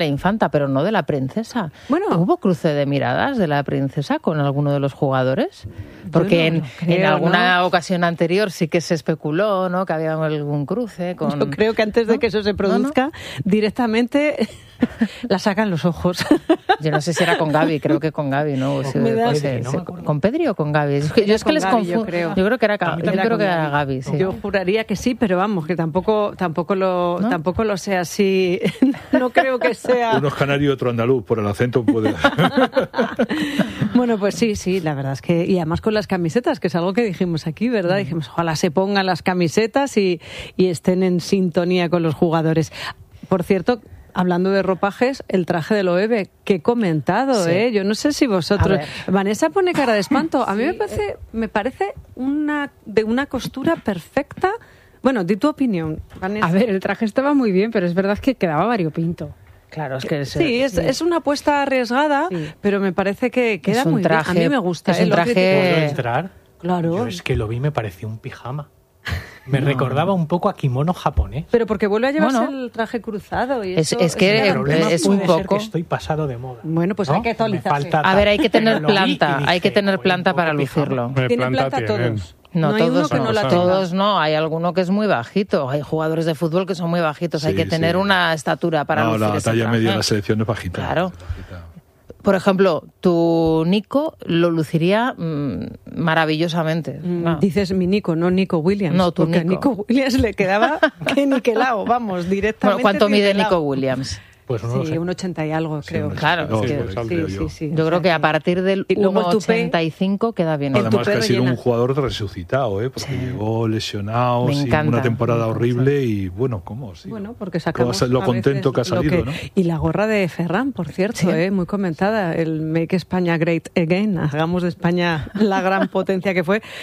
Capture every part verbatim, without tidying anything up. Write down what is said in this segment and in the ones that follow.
la infanta, pero no de la princesa. Bueno, ¿hubo cruce de miradas de la princesa con alguno de los jugadores? Porque no, en, no creo, en alguna ¿no? ocasión anterior sí que se especuló, ¿no?, que había algún cruce con... Yo creo que antes de ¿no? que eso se produzca, ¿no, no? directamente la sacan los ojos. Yo no sé si era con Gaby, creo que con Gaby, ¿no? O si, Me da- pues, Pedri, eh, no se- me acuerdo. ¿Con Pedri o con Gaby? Es que, yo es que con les Gaby, confundo. yo creo. Yo creo que era, A mí yo también creo con que era Gaby. Gaby, sí. Yo juraría que sí, pero vamos, que tampoco tampoco lo ¿No? tampoco lo sé así. No creo que sea. Uno es canario y otro andaluz, por el acento puede... Bueno, pues sí, sí, la verdad es que... Y además con las camisetas, que es algo que dijimos aquí, ¿verdad? Dijimos, ojalá se pongan las camisetas y, y estén en sintonía con los jugadores. Por cierto, hablando de ropajes, el traje de Loewe, que he comentado, Sí. ¿eh? Yo no sé si vosotros... A ver. Vanessa pone cara de espanto. A mí me parece, me parece una de una costura perfecta. Bueno, di tu opinión, Vanessa. A ver, el traje estaba muy bien, pero es verdad que quedaba variopinto. Claro, es que... Sí, es, es una apuesta arriesgada, Sí. pero me parece que queda Es un muy traje- bien. A mí me gusta. es ¿eh? un Lo traje- critico. ¿Puedo entrar? Claro. Yo es que lo vi, me pareció un pijama. Me recordaba un poco a kimono japonés. Pero porque vuelve a llevarse Bueno. el traje cruzado. Y Es- eso es que, una- eh, El problema es puede un ser poco- que estoy pasado de moda. Bueno, pues ¿no? hay que actualizarse. Me falta A ver, hay que tal. tener Lo vi y planta, dije, hay que tener "Joder, planta un para poco pijama". lucirlo. Hombre, Tiene planta planta tienen. todos. No, No hay todos, uno que no la tenga. todos no, hay alguno que es muy bajito. Hay jugadores de fútbol que son muy bajitos. hay Sí, que tener sí. una estatura para No, lucir la ese talla traje. media de la selección es bajita. Claro. Es bajita. Por ejemplo, tu Nico lo luciría mm, maravillosamente. Mm, No. Dices mi Nico, no Nico Williams. No, tu porque a Nico. Nico Williams le quedaba que niquelao, vamos, directamente. Bueno, ¿cuánto mide niquelao. Nico Williams? Pues no lo Sí, sé. un ochenta y algo, creo. un Claro, ochenta y dos, es que- por eso creo sí, yo. sí, sí. Yo O creo sea que a partir del y luego el uno tupé- ochenta y cinco queda bien. El Además tupé que ha sido rellena. un jugador resucitado, ¿eh? Porque Sí. llegó lesionado, Me sin encanta, una temporada me encanta. horrible y bueno, ¿cómo? Sí. Bueno, porque sacamos Lo a contento veces que ha lo salido, ¿no? Y la gorra de Ferran, por cierto, Sí. ¿eh? Muy comentada, el Make España Great Again, hagamos de España la gran potencia que fue,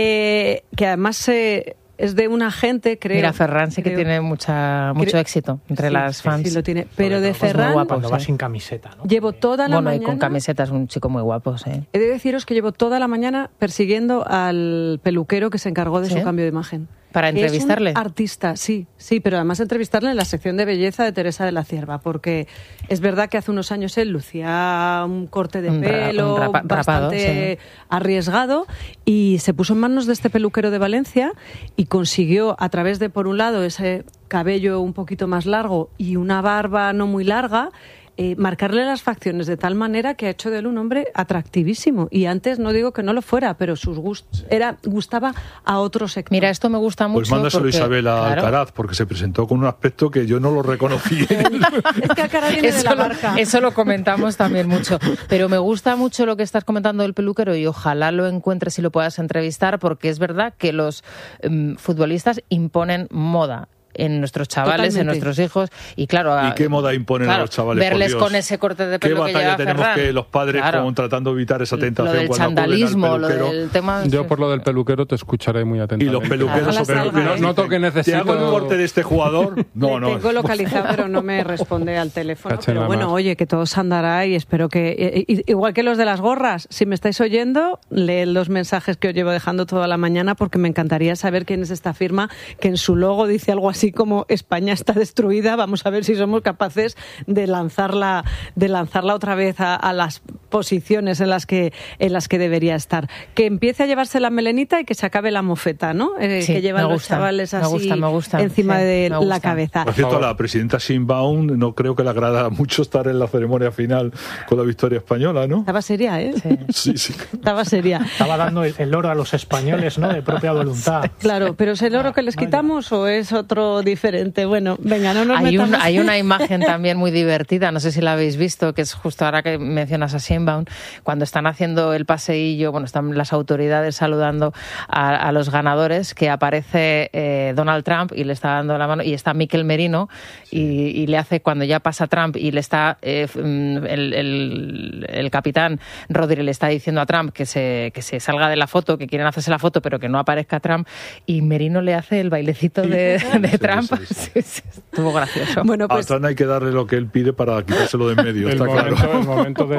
eh, que además eh, es de un agente, creo. Mira, Ferran sí que creo- tiene mucha, mucho creo- éxito entre sí, las sí, fans. Sí, lo tiene. Pero Sobre de todo cuando- Ferran, guapo. Cuando va sí. sin camiseta, ¿no? llevo toda la Bueno, mañana... y con camiseta es un chico muy guapo, sí. He de deciros que llevo toda la mañana persiguiendo al peluquero que se encargó de ¿Sí? su cambio de imagen. ¿Para Que es un entrevistarle? artista, sí, sí, pero además entrevistarle en la sección de belleza de Teresa de la Cierva, porque es verdad que hace unos años él lucía un corte de Un ra- pelo un rapa- rapado, bastante sí. arriesgado y se puso en manos de este peluquero de Valencia y consiguió, a través de, por un lado, ese cabello un poquito más largo y una barba no muy larga, eh, marcarle las facciones de tal manera que ha hecho de él un hombre atractivísimo. Y antes no digo que no lo fuera, pero sus gustos era gustaba a otro sector. Mira, esto me gusta mucho. Pues mándaselo a porque, Isabel a claro, Alcaraz, porque se presentó con un aspecto que yo no lo reconocí. Es que Alcaraz viene de Eso la lo, barca. eso lo comentamos también mucho. Pero me gusta mucho lo que estás comentando del peluquero y ojalá lo encuentres y lo puedas entrevistar, porque es verdad que los em, futbolistas imponen moda en nuestros chavales, Totalmente. en nuestros hijos, y claro... ¿Y qué moda imponen claro, a los chavales? por verles Dios? con ese corte de pelo ¿Qué que batalla lleva tenemos Ferran? que los padres Claro. con, tratando de evitar esa tentación? Lo del cuando acuden al chandalismo, lo peluquero? del tema... Yo por lo del peluquero te escucharé muy Y atentamente. los peluqueros Ojalá son salga, peluqueros. ¿eh? Noto que necesito- ¿Te hago un corte de este jugador? No, Le no. tengo localizado, pero no me responde al teléfono. Cacha en Pero la bueno, mar. oye, que todo se andará y espero que... eh, eh, igual que los de las gorras, si me estáis oyendo, leed los mensajes que os llevo dejando toda la mañana porque me encantaría saber quién es esta firma que en su logo dice algo así como España está destruida. Vamos a ver si somos capaces de lanzarla, de lanzarla otra vez a, a las posiciones en las que en las que debería estar. Que empiece a llevarse la melenita y que se acabe la mofeta, ¿no? Eh, Sí, que llevan me los gusta, chavales me así gusta, me gusta, encima sí, de me la gusta. cabeza. Por cierto, favor. la presidenta Sheinbaum no creo que le agrada mucho estar en la ceremonia final con la victoria española, ¿no? Estaba seria, ¿eh? Sí. Sí, sí. Estaba seria. Estaba dando el, el oro a los españoles, ¿no? De propia voluntad. Claro, pero ¿es el oro que les Vaya. quitamos o es otro diferente? Bueno, venga, no nos Hay, un- metamos. hay una imagen también muy divertida, no sé si la habéis visto, que es justo ahora que mencionas a Sheinbaum, cuando están haciendo el paseillo, bueno, están las autoridades saludando a, a los ganadores, que aparece eh, Donald Trump y le está dando la mano, y está Mikel Merino, y, y le hace, cuando ya pasa Trump y le está, eh, el, el, el capitán Rodri le está diciendo a Trump que se, que se salga de la foto, que quieren hacerse la foto, pero que no aparezca Trump, y Merino le hace el bailecito de, de Sí, Trump. sí, sí. Sí, sí, estuvo gracioso. Bueno, A pues Trump hay que darle lo que él pide para quitárselo de en medio, El está momento, claro. el momento de Trump quedando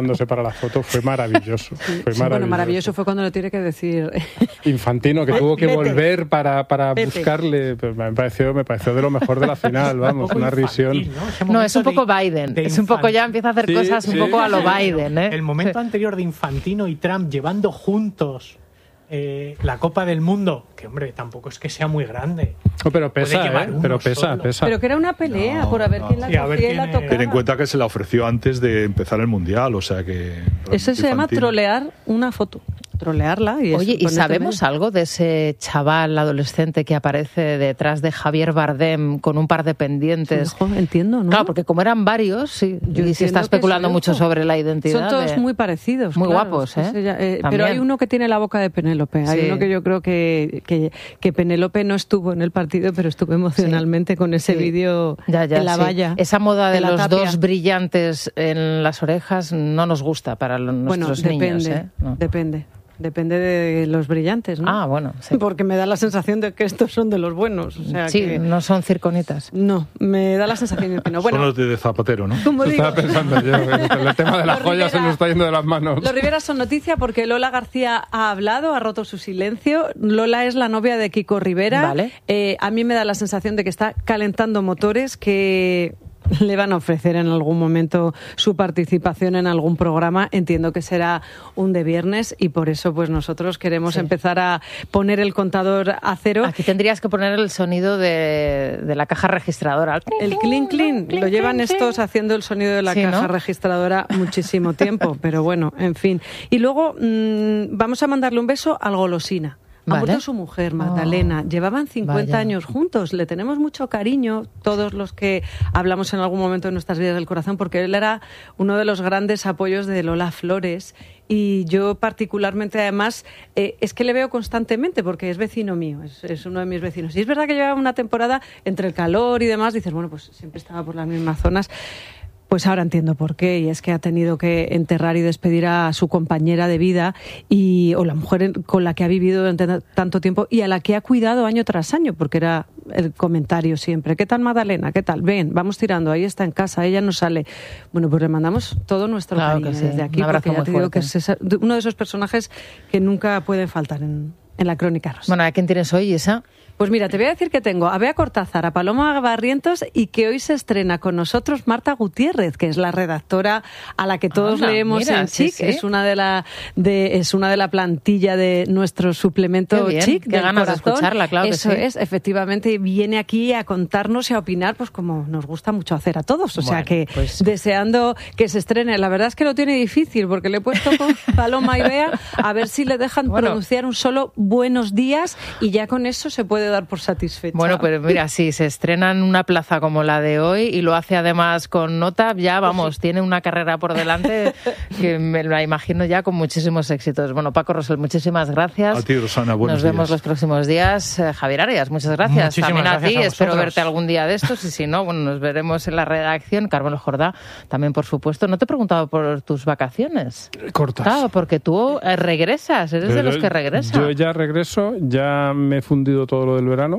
preparándose para la foto fue maravilloso. Fue Sí, maravilloso. bueno, maravilloso fue cuando le tiene que decir... Infantino, que tuvo que Vete. volver para, para Vete. buscarle. Pues me pareció, me pareció de lo mejor de la final, vamos, Un poco una risión. infantil, ¿no? Ese No, es un momento poco de- Biden. de Es un poco infan- ya empieza a hacer Sí, cosas un sí, poco a lo sí. Biden, ¿eh? El momento Sí. anterior de Infantino y Trump llevando juntos eh, la Copa del Mundo, que hombre, tampoco es que sea muy grande. No, pero Puede pesa, llevar ¿eh? uno Pero pesa, solo. pesa. Pero que era una pelea No, por a ver no. quién la Sí, a ver cogía y la quién, eh, tocaba. Ten en cuenta que se la ofreció antes de empezar el Mundial, o sea que... Eso se llama Infantino. trolear una foto. Trolearla y Oye, eso, ¿y ponerte sabemos medio. algo de ese chaval adolescente que aparece detrás de Javier Bardem con un par de pendientes? Ojo, entiendo, ¿no? Claro, porque como eran varios, sí, Yo y se entiendo está que especulando sí, mucho ojo. sobre la identidad. Son todos de- muy parecidos. Muy claro. guapos, ¿eh? Ese ya, eh, También. pero hay uno que tiene la boca de Penélope. Hay Sí. uno que yo creo que, que, que Penélope no estuvo en el partido, pero estuvo emocionalmente con ese Sí. vídeo Ya, ya, en la sí. valla. Esa moda de en la los tapia. dos brillantes en las orejas no nos gusta para los- Bueno, nuestros depende, niños. ¿eh? No. depende. Depende de los brillantes, ¿no? Ah, bueno, sí. Porque me da la sensación de que estos son de los buenos. O sea Sí, que... no son circonitas. No, me da la sensación de que no. Bueno, Son los de Zapatero, ¿no? como digo, Estaba pensando yo, el, el tema de las Los joyas se Rivera- nos está yendo de las manos. los Rivera son noticia porque Lola García ha hablado, ha roto su silencio. Lola es la novia de Kiko Rivera. Vale. Eh, a mí me da la sensación de que está calentando motores, que le van a ofrecer en algún momento su participación en algún programa. Entiendo que será un de viernes y por eso pues nosotros queremos Sí. empezar a poner el contador a cero. Aquí tendrías que poner el sonido de, de la caja registradora. El clink clink lo llevan estos haciendo el sonido de la Sí, caja ¿no? registradora muchísimo tiempo, pero bueno, en fin. Y luego mmm, vamos a mandarle un beso al Golosina. Ha Vale. muerto su mujer, Magdalena. Oh, Llevaban cincuenta vaya. años juntos. Le tenemos mucho cariño, todos los que hablamos en algún momento de nuestras vidas del corazón, porque él era uno de los grandes apoyos de Lola Flores. Y yo particularmente, además, eh, es que le veo constantemente, porque es vecino mío, es, es uno de mis vecinos. Y es verdad que llevaba una temporada entre el calor y demás, dices, bueno, pues siempre estaba por las mismas zonas. Pues ahora entiendo por qué, y es que ha tenido que enterrar y despedir a su compañera de vida y o la mujer en- con la que ha vivido durante ta- tanto tiempo y a la que ha cuidado año tras año, porque era el comentario siempre. ¿Qué tal, Magdalena? ¿Qué tal? Ven, vamos tirando, ahí está en casa, ella no sale. Bueno, pues le mandamos todo nuestro Claro cariño que sí, desde aquí, un abrazo porque ya muy te digo fuerte. que es esa- de- uno de esos personajes que nunca pueden faltar en, en la Crónica Rosa. Bueno, ¿a quién tienes hoy, Isa? Pues mira, te voy a decir que tengo a Bea Cortázar, a Paloma Barrientos y que hoy se estrena con nosotros Marta Gutiérrez, que es la redactora a la que todos Anda, leemos mira, en sí, Chic. sí. Es una de la de es una de la plantilla de nuestro suplemento Qué bien, Chic. qué del ganas de corazón. escucharla, claro que Eso sí. es, efectivamente, viene aquí a contarnos y a opinar, pues como nos gusta mucho hacer a todos. O sea Bueno, que pues- deseando que se estrene. La verdad es que lo tiene difícil porque le he puesto con Paloma y Bea a ver si le dejan Bueno. pronunciar un solo buenos días y ya con eso se puede dar por satisfecha. Bueno, pues mira, si se estrena en una plaza como la de hoy y lo hace además con nota, ya vamos, tiene una carrera por delante que me la imagino ya con muchísimos éxitos. Bueno, Paco Rosell, muchísimas gracias. A ti, Rosana, buenos Nos vemos días. los próximos días. Eh, Javier Arias, muchas gracias. Muchísimas También a gracias ti, a espero vosotros. verte algún día de estos y si no, bueno, nos veremos en la redacción. Carmen Jordá, también por supuesto. No te he preguntado por tus vacaciones. Cortas. Claro, porque tú eh, regresas, eres de Pero los que regresan. Yo ya regreso, ya me he fundido todo lo del verano.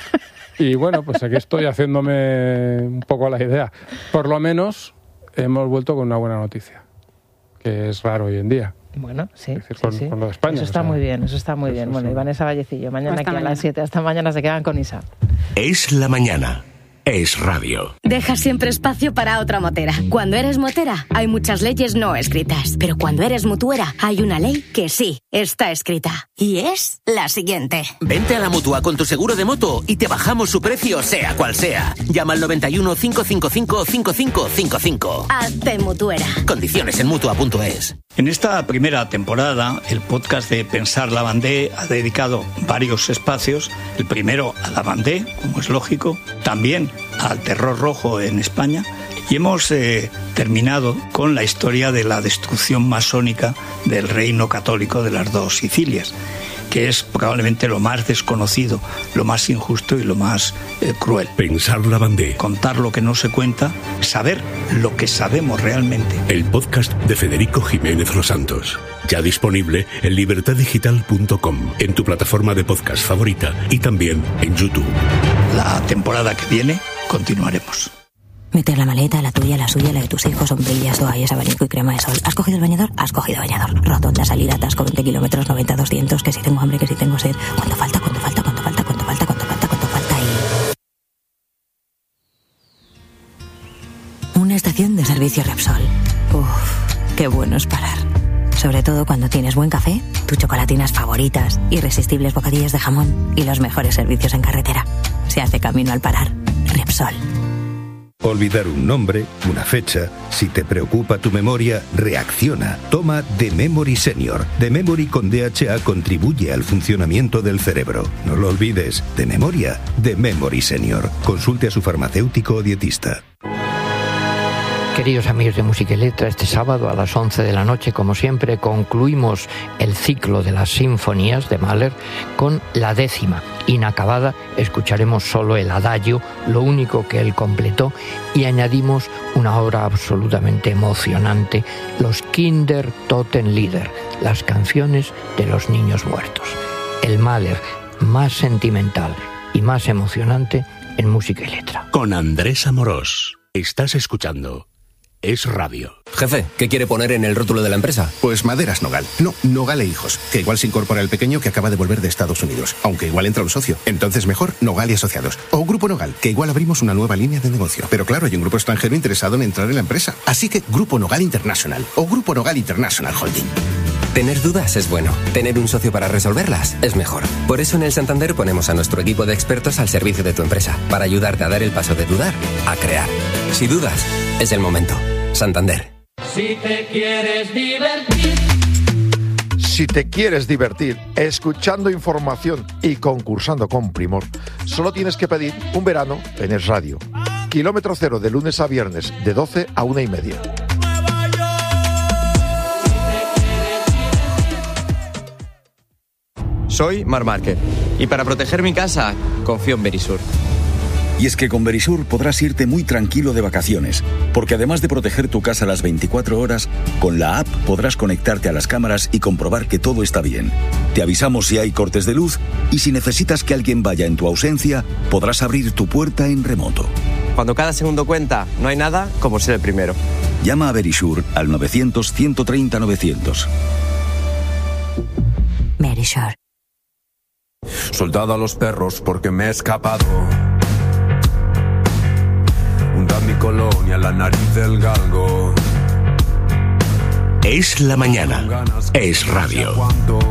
Y bueno, pues aquí estoy haciéndome un poco a la idea. Por lo menos hemos vuelto con una buena noticia, que es raro hoy en día. Bueno, sí, Es decir, sí, con- sí. con lo de España, Eso está o sea, muy bien, eso está muy eso bien. es Bueno, un- y Vanessa Vallecillo, mañana Hasta aquí a mañana. las siete. Hasta mañana se quedan con Isa. Es la mañana. Es radio. Deja siempre espacio para otra motera. Cuando eres motera, hay muchas leyes no escritas. Pero cuando eres mutuera, hay una ley que sí está escrita. Y es la siguiente. Vente a la Mutua con tu seguro de moto y te bajamos su precio sea cual sea. Llama al noventa y uno, cinco cinco cinco, cinco cinco cinco cinco. Hazte mutuera. Condiciones en mutua punto es. En esta primera temporada, el podcast de Pensar la Bandé ha dedicado varios espacios. El primero a la Bandé, como es lógico, también al terror rojo en España. Y hemos eh, terminado con la historia de la destrucción masónica del reino católico de las dos Sicilias, que es probablemente lo más desconocido, lo más injusto y lo más eh, cruel. Pensar la Bandé. Contar lo que no se cuenta, saber lo que sabemos realmente. El podcast de Federico Jiménez Los Santos. Ya disponible en libertad digital punto com, en tu plataforma de podcast favorita y también en YouTube. La temporada que viene continuaremos. Meter la maleta, la tuya, la suya, la de tus hijos, sombrillas, toallas, abanico y crema de sol. ¿Has cogido el bañador? Has cogido bañador. Rotonda, salida, atasco, veinte kilómetros, noventa, doscientos, que si tengo hambre, que si tengo sed. ¿Cuánto falta? ¿Cuánto falta? ¿Cuánto falta? ¿Cuánto falta? ¿Cuánto falta? ¿Cuánto falta? Y... Una estación de servicio Repsol. Uff, qué bueno es parar. Sobre todo cuando tienes buen café, tus chocolatinas favoritas, irresistibles bocadillos de jamón y los mejores servicios en carretera. Se hace camino al parar. Repsol. Olvidar un nombre, una fecha. Si te preocupa tu memoria, reacciona. Toma The Memory Senior. The Memory con D H A contribuye al funcionamiento del cerebro. No lo olvides. De memoria, The Memory Senior. Consulte a su farmacéutico o dietista. Queridos amigos de Música y Letra, este sábado a las once de la noche, como siempre, concluimos el ciclo de las sinfonías de Mahler con la décima. Inacabada, escucharemos solo el adagio, lo único que él completó, y añadimos una obra absolutamente emocionante, los Kindertotenlieder, las canciones de los niños muertos. El Mahler más sentimental y más emocionante en Música y Letra. Con Andrés Amorós. Estás escuchando Es Radio. Jefe, ¿qué quiere poner en el rótulo de la empresa? Pues Maderas Nogal. No, Nogal e Hijos. Que igual se incorpora el pequeño que acaba de volver de Estados Unidos. Aunque igual entra un socio. Entonces mejor Nogal y Asociados. O Grupo Nogal, que igual abrimos una nueva línea de negocio. Pero claro, hay un grupo extranjero interesado en entrar en la empresa. Así que Grupo Nogal International. O Grupo Nogal International Holding. Tener dudas es bueno. Tener un socio para resolverlas es mejor. Por eso en el Santander ponemos a nuestro equipo de expertos al servicio de tu empresa. Para ayudarte a dar el paso de dudar a crear. Si dudas, es el momento. Santander. Si te quieres divertir. Si te quieres divertir escuchando información y concursando con primor, solo tienes que pedir un verano en Es Radio. Kilómetro cero de lunes a viernes de doce a una y media. Soy Mar Márquez y para proteger mi casa confío en Verisur. Y es que con Verisur podrás irte muy tranquilo de vacaciones, porque además de proteger tu casa las veinticuatro horas, con la app podrás conectarte a las cámaras y comprobar que todo está bien. Te avisamos si hay cortes de luz y si necesitas que alguien vaya en tu ausencia, podrás abrir tu puerta en remoto. Cuando cada segundo cuenta, no hay nada como ser el primero. Llama a Verisur al novecientos, ciento treinta, novecientos. Verisur. Soldado a los perros porque me he escapado. Hunda mi colonia, la nariz del galgo. Es la mañana. Es Radio.